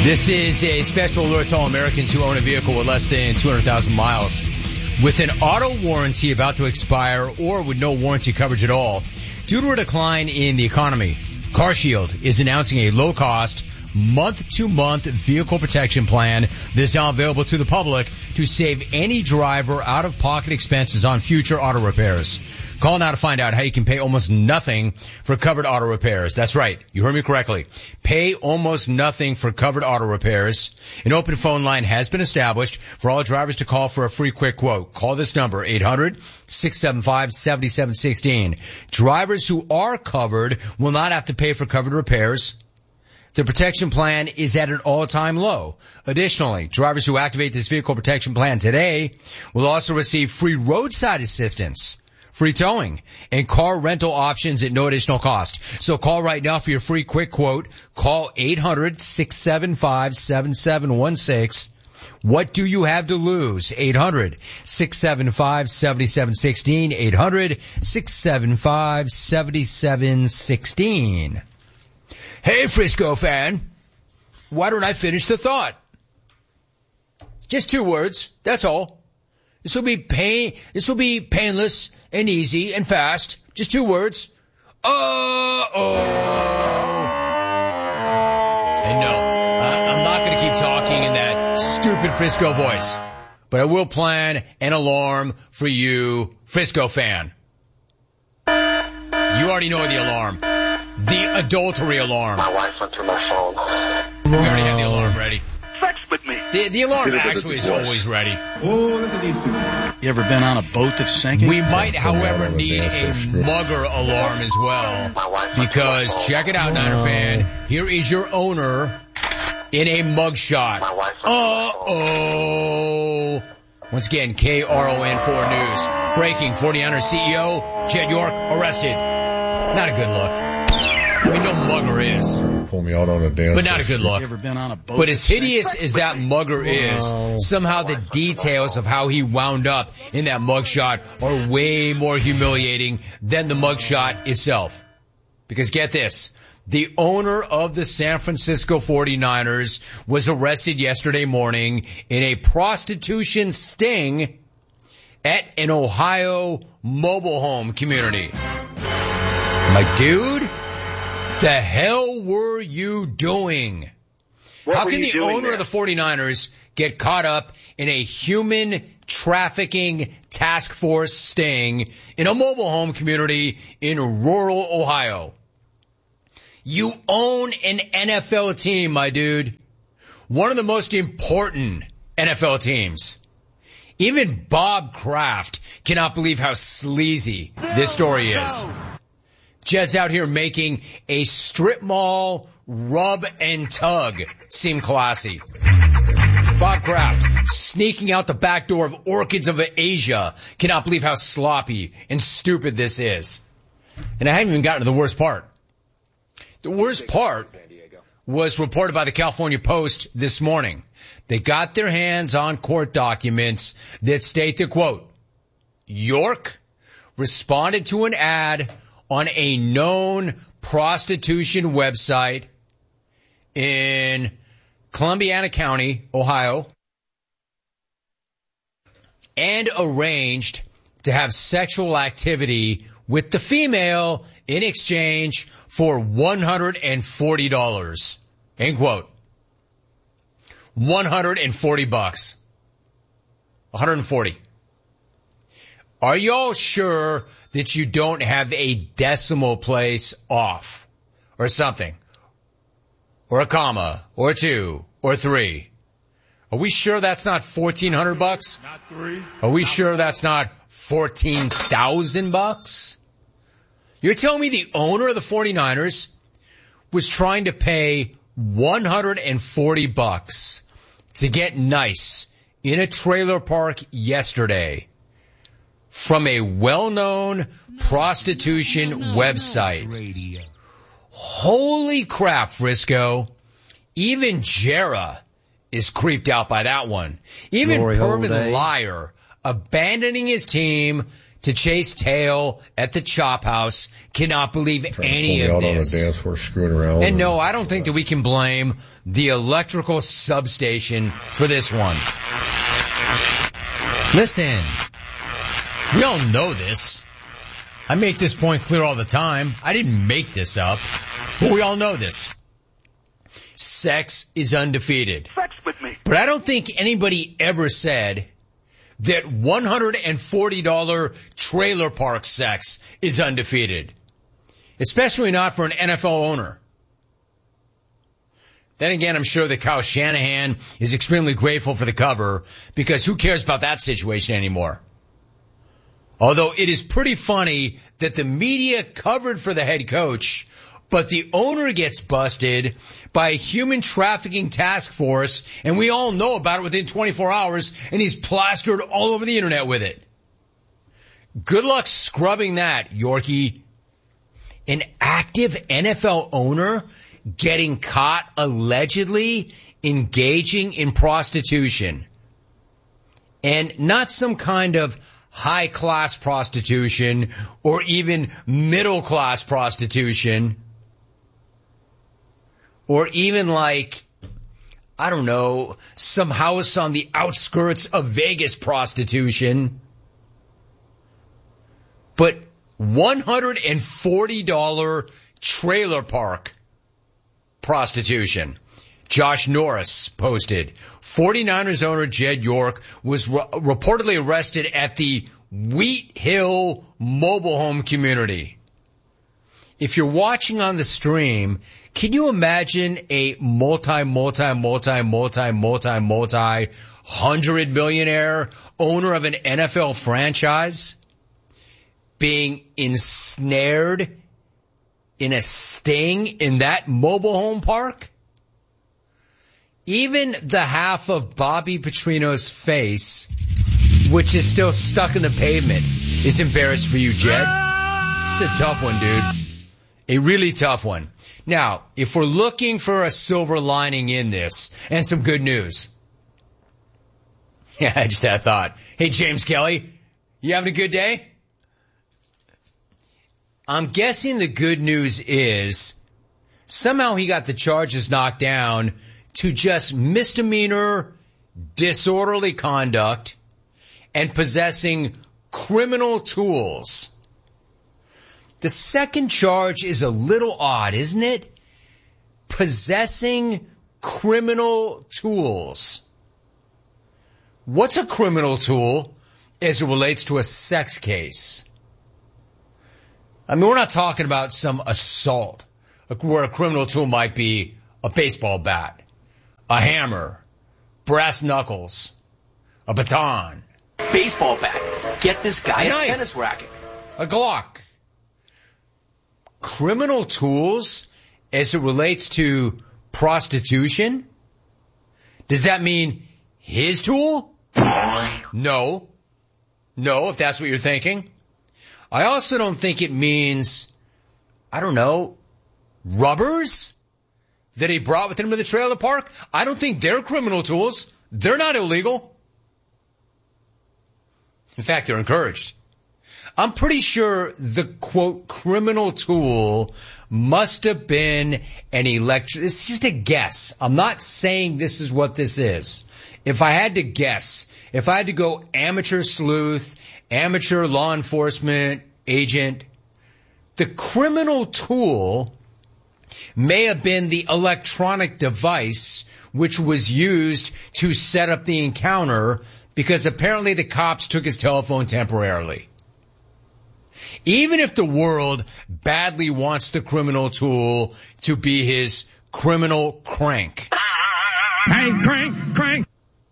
This is a special alert to all Americans who own a vehicle with less than 200,000 miles. With an auto warranty about to expire or with no warranty coverage at all, due to a decline in the economy, CarShield is announcing a low-cost, month-to-month vehicle protection plan that's now available to the public to save any driver out-of-pocket expenses on future auto repairs. Call now to find out how you can pay almost nothing for covered auto repairs. That's right. You heard me correctly. Pay almost nothing for covered auto repairs. An open phone line has been established for all drivers to call for a free quick quote. Call this number, 800-675-7716. Drivers who are covered will not have to pay for covered repairs. The protection plan is at an all-time low. Additionally, drivers who activate this vehicle protection plan today will also receive free roadside assistance, free towing, and car rental options at no additional cost. So call right now for your free quick quote. Call 800-675-7716. What do you have to lose? 800-675-7716. 800-675-7716. Hey, Frisco fan. Why don't I finish the thought? Just 2 words. That's all. This will be painless and easy and fast. Just 2 words. Uh-oh. And no, I'm not going to keep talking in that stupid Frisco voice, but I will plan an alarm for you, Frisco fan. You already know the alarm. The adultery alarm. My wife went through my phone. We already have the alarm ready. Sex with me. The alarm actually is always ready. Oh, look at these people. You ever been on a boat that's sinking? We might, however, need a mugger alarm as well. Because, check it out, Niner fan, here is your owner in a mugshot. Uh-oh. Once again, KRON4 News. Breaking, 49er CEO, Jed York, arrested. Not a good look. I mean, no mugger is. Pull me out on a dance. But not a good look. You ever been on a boat? But as hideous as that mugger is, somehow the details of how he wound up in that mugshot are way more humiliating than the mugshot itself. Because get this, the owner of the San Francisco 49ers was arrested yesterday morning in a prostitution sting at an Ohio mobile home community. My dude, the hell were you doing? How can the owner of the 49ers get caught up in a human trafficking task force sting in a mobile home community in rural Ohio? You own an NFL team, my dude. One of the most important NFL teams. Even Bob Kraft cannot believe how sleazy this story is. Jed's out here making a strip mall rub and tug seem classy. Bob Kraft sneaking out the back door of Orchids of Asia cannot believe how sloppy and stupid this is. And I haven't even gotten to the worst part. The worst part was reported by the California Post this morning. They got their hands on court documents that state the quote, York responded to an ad on a known prostitution website in Columbiana County, Ohio, and arranged to have sexual activity with the female in exchange for $140. End quote. $140. 140. Are y'all sure that you don't have a decimal place off or something? Or a comma or a 2 or 3? Are we sure that's not $1,400? Not 3. Are we sure that's not $14,000? You're telling me the owner of the 49ers was trying to pay $140 to get nice in a trailer park yesterday from a well-known prostitution website. Holy crap, Frisco. Even Jera is creeped out by that one. Even Pervin Liar abandoning his team to chase tail at the Chop House. Cannot believe any of out this. On the dance floor, screwing around. And no, I don't think that we can blame the electrical substation for this one. Listen, we all know this. I make this point clear all the time. I didn't make this up, but we all know this. Sex is undefeated. Sex with me. But I don't think anybody ever said that $140 trailer park sex is undefeated. Especially not for an NFL owner. Then again, I'm sure that Kyle Shanahan is extremely grateful for the cover, because who cares about that situation anymore? Although it is pretty funny that the media covered for the head coach, but the owner gets busted by a human trafficking task force, and we all know about it within 24 hours, and he's plastered all over the internet with it. Good luck scrubbing that, Yorkie. An active NFL owner getting caught allegedly engaging in prostitution. And not some kind of high-class prostitution or even middle-class prostitution. Or even like, I don't know, some house on the outskirts of Vegas prostitution. But $140 trailer park prostitution. Josh Norris posted, 49ers owner Jed York was reportedly arrested at the Wheat Hill mobile home community. If you're watching on the stream, can you imagine a multi-100 millionaire owner of an NFL franchise being ensnared in a sting in that mobile home park? Even the half of Bobby Petrino's face, which is still stuck in the pavement, is embarrassed for you, Jed. It's a tough one, dude. A really tough one. Now, if we're looking for a silver lining in this, and some good news. Yeah, I just had a thought. Hey, James Kelly, you having a good day? I'm guessing the good news is somehow he got the charges knocked down to just misdemeanor, disorderly conduct, and possessing criminal tools. The second charge is a little odd, isn't it? Possessing criminal tools. What's a criminal tool as it relates to a sex case? I mean, we're not talking about some assault where a criminal tool might be a baseball bat, a hammer, brass knuckles, a baton. Baseball bat. Get this guy a tennis racket. A Glock. Criminal tools as it relates to prostitution? Does that mean his tool? No. No, if that's what you're thinking. I also don't think it means, I don't know, rubbers that he brought with him to the trailer park. I don't think they're criminal tools. They're not illegal. In fact, they're encouraged. I'm pretty sure the, quote, criminal tool must have been an electric. It's just a guess. I'm not saying this is what this is. If I had to guess, if I had to go amateur sleuth, amateur law enforcement agent, the criminal tool may have been the electronic device which was used to set up the encounter, because apparently the cops took his telephone temporarily. Even if the world badly wants the criminal tool to be his criminal crank. Crank.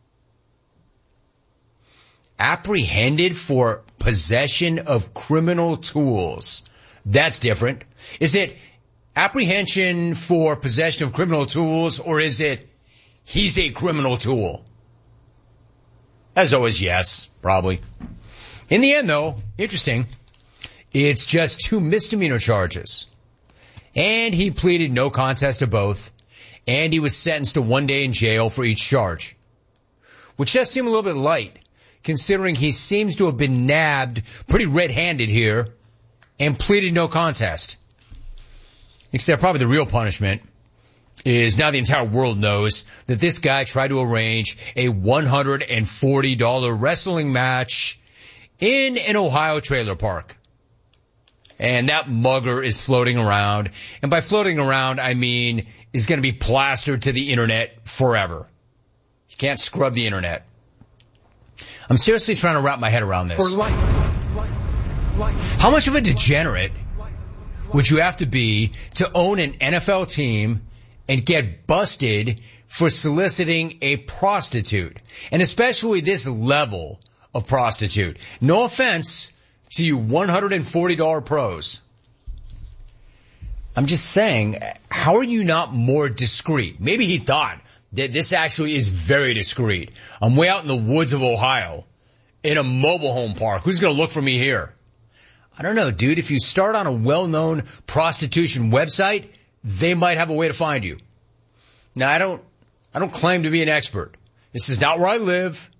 Apprehended for possession of criminal tools. That's different. Is it apprehension for possession of criminal tools, or is it he's a criminal tool? As always, yes, probably. In the end, though, interesting. It's just 2 misdemeanor charges. And he pleaded no contest to both. And he was sentenced to 1 day in jail for each charge. Which does seem a little bit light, considering he seems to have been nabbed pretty red-handed here and pleaded no contest. Except probably the real punishment is now the entire world knows that this guy tried to arrange a $140 wrestling match in an Ohio trailer park. And that mugger is floating around. And by floating around, I mean is going to be plastered to the internet forever. You can't scrub the internet. I'm seriously trying to wrap my head around this. For life. How much of a degenerate would you have to be to own an NFL team and get busted for soliciting a prostitute? And especially this level of prostitute. No offense to you $140 pros. I'm just saying, how are you not more discreet? Maybe he thought that this actually is very discreet. I'm way out in the woods of Ohio in a mobile home park. Who's going to look for me here? I don't know, dude. If you start on a well-known prostitution website, they might have a way to find you. Now, I don't claim to be an expert. This is not where I live,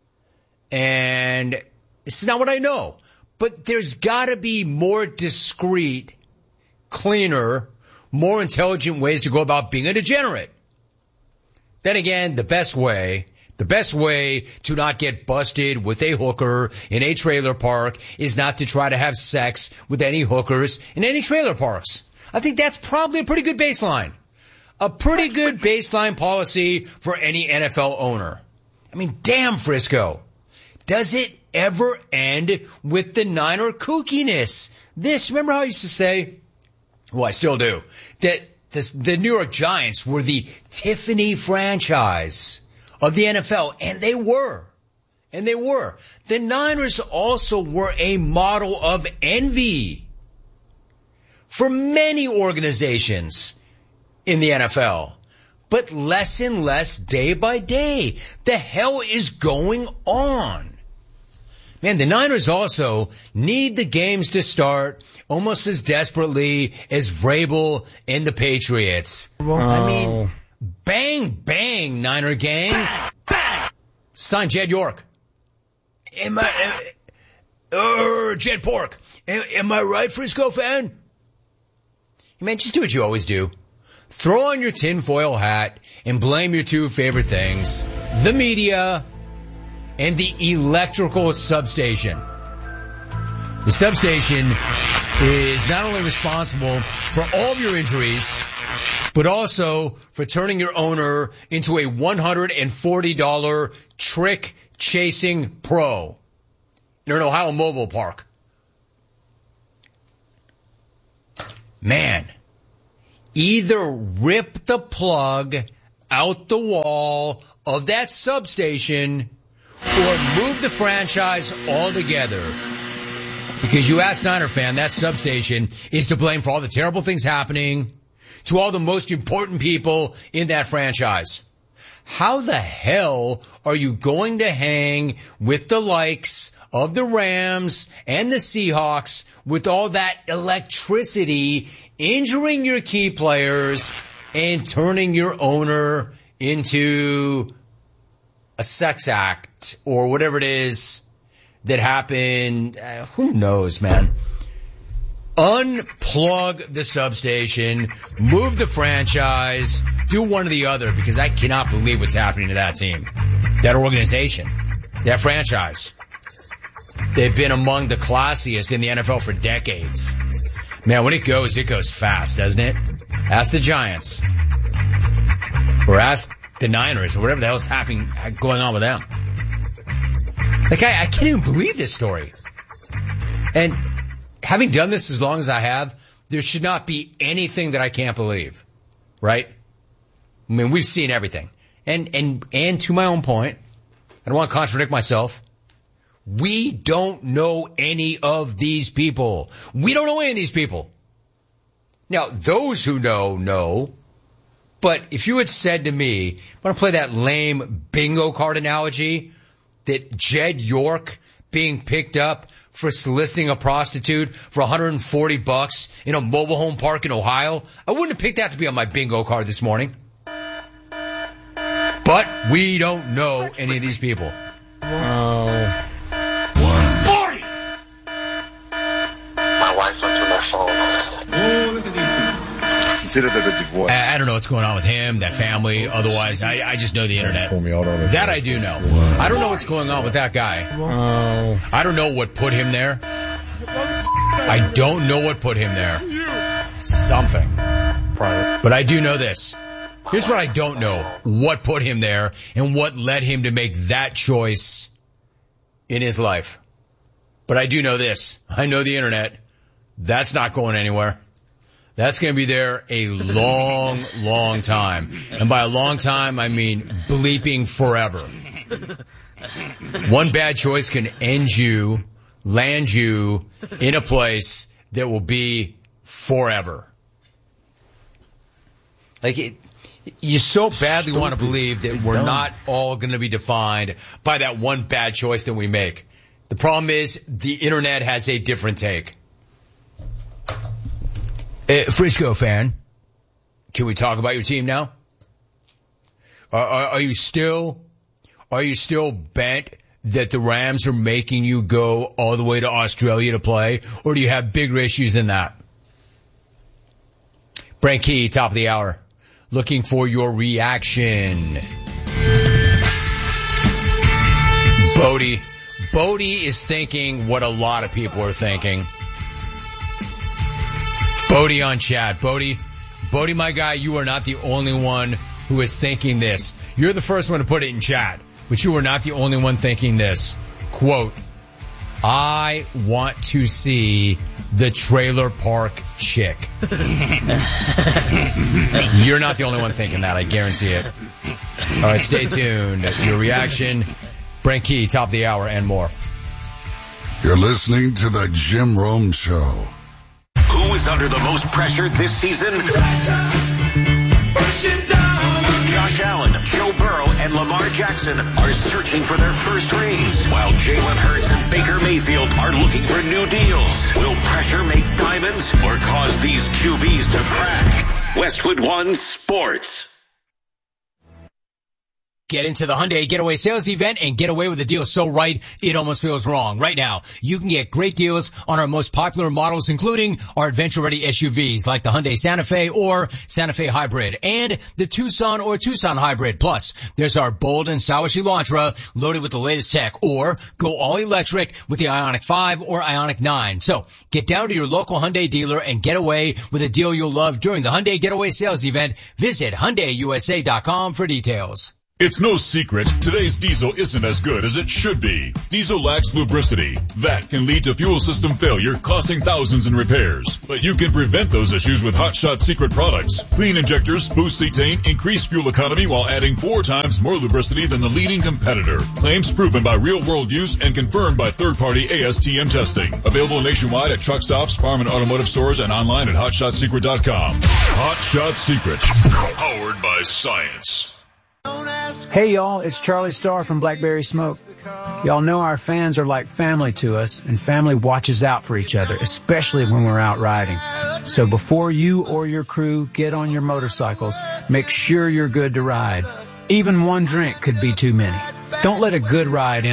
and this is not what I know. But there's got to be more discreet, cleaner, more intelligent ways to go about being a degenerate. Then again, the best way to not get busted with a hooker in a trailer park is not to try to have sex with any hookers in any trailer parks. I think that's probably a pretty good baseline. A pretty good baseline policy for any NFL owner. I mean, damn, Frisco. Does it ever end with the Niner kookiness? Remember how I used to say, well, I still do, that the New York Giants were the Tiffany franchise of the NFL, and they were. The Niners also were a model of envy for many organizations in the NFL. But less and less day by day. The hell is going on? Man, the Niners also need the games to start almost as desperately as Vrabel and the Patriots. I mean, bang, bang, Niner gang. Bang, bang. Son, Jed York. Jed Pork. Am I right, Frisco fan? Man, just do what you always do. Throw on your tinfoil hat and blame your two favorite things, the media and the electrical substation. The substation is not only responsible for all of your injuries, but also for turning your owner into a $140 trick-chasing pro in an Ohio mobile park. Man, either rip the plug out the wall of that substation or move the franchise altogether. Because you ask Niner fan, that substation is to blame for all the terrible things happening to all the most important people in that franchise. How the hell are you going to hang with the likes of the Rams and the Seahawks with all that electricity injuring your key players and turning your owner into a sex act or whatever it is that happened? Who knows, man? Unplug the substation, move the franchise, do one or the other, because I cannot believe what's happening to that team, that organization, that franchise. They've been among the classiest in the NFL for decades. Man, when it goes fast, doesn't it? Ask the Giants. Or ask the Niners, or whatever the hell's happening, going on with them. Like, I can't even believe this story. And having done this as long as I have, there should not be anything that I can't believe. Right? I mean, we've seen everything. And to my own point, I don't want to contradict myself. We don't know any of these people. We don't know any of these people. Now, those who know. But if you had said to me, I want to play that lame bingo card analogy, that Jed York being picked up for soliciting a prostitute for $140 in a mobile home park in Ohio, I wouldn't have picked that to be on my bingo card this morning. But we don't know any of these people. Oh. Consider that a divorce. I don't know what's going on with him, that family. Otherwise, I just know the internet. Pull me out on a That dance. I do know. I don't know what's going on with that guy. I don't know what put him there. I don't know what put him there. Something. Private. But I do know this. Here's what I don't know. What put him there and what led him to make that choice in his life. But I do know this. I know the internet. That's not going anywhere. That's going to be there a long, long time. And by a long time, I mean bleeping forever. One bad choice can end you, land you in a place that will be forever. You so badly want to believe that we're not all going to be defined by that one bad choice that we make. The problem is the internet has a different take. Frisco fan, can we talk about your team now? Are you still bent that the Rams are making you go all the way to Australia to play, or do you have bigger issues than that? Brent Key, top of the hour. Looking for your reaction. Bodie is thinking what a lot of people are thinking. Bodie on chat. Bodie, my guy, you are not the only one who is thinking this. You're the first one to put it in chat, but you are not the only one thinking this. Quote, I want to see the trailer park chick. You're not the only one thinking that, I guarantee it. All right, stay tuned. Your reaction, Brent Key, top of the hour, and more. You're listening to the Jim Rome Show. Who is under the most pressure this season? Josh Allen, Joe Burrow, and Lamar Jackson are searching for their first rings, while Jalen Hurts and Baker Mayfield are looking for new deals. Will pressure make diamonds or cause these QBs to crack? Westwood One Sports. Get into the Hyundai Getaway Sales Event and get away with a deal so right, it almost feels wrong. Right now, you can get great deals on our most popular models, including our adventure-ready SUVs like the Hyundai Santa Fe or Santa Fe Hybrid and the Tucson or Tucson Hybrid. Plus, there's our bold and stylish Elantra loaded with the latest tech, or go all electric with the Ioniq 5 or Ioniq 9. So, get down to your local Hyundai dealer and get away with a deal you'll love during the Hyundai Getaway Sales Event. Visit HyundaiUSA.com for details. It's no secret, today's diesel isn't as good as it should be. Diesel lacks lubricity. That can lead to fuel system failure, costing thousands in repairs. But you can prevent those issues with Hot Shot Secret products. Clean injectors, boost cetane, increase fuel economy while adding 4 times more lubricity than the leading competitor. Claims proven by real-world use and confirmed by third-party ASTM testing. Available nationwide at truck stops, farm and automotive stores, and online at HotShotSecret.com. Hot Shot Secret. Powered by science. Hey y'all, it's Charlie Starr from Blackberry Smoke. Y'all know our fans are like family to us, and family watches out for each other, especially when we're out riding. So before you or your crew get on your motorcycles, make sure you're good to ride. Even one drink could be too many. Don't let a good ride